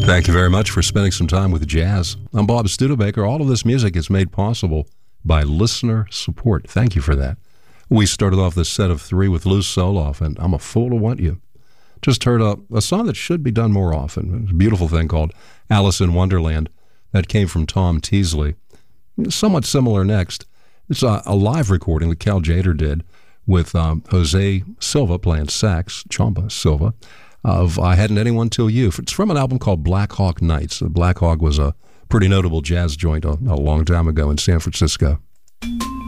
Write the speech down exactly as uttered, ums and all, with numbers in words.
Thank you very much for spending some time with jazz. I'm Bob Studebaker. All of this music is made possible by listener support. Thank you for that. We started off this set of three with Lou Soloff and I'm a Fool to Want You. Just heard a, a song that should be done more often. It's a beautiful thing called Alice in Wonderland that came from Tom Teasley. Somewhat similar next. It's a, a live recording that Cal Jader did with um, Jose Silva playing sax, Chomba Silva, of I Hadn't Anyone Till You. It's from an album called Black Hawk Nights. Black Hawk was a pretty notable jazz joint a, a long time ago in San Francisco.